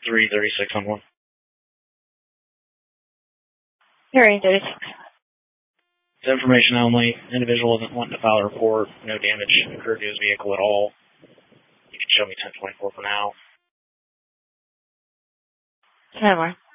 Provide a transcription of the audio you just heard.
336 on one. Hearing 36. It's information only. Individual isn't wanting to file a report. No damage occurred to his vehicle at all. You can show me 1024 for now. 10 more.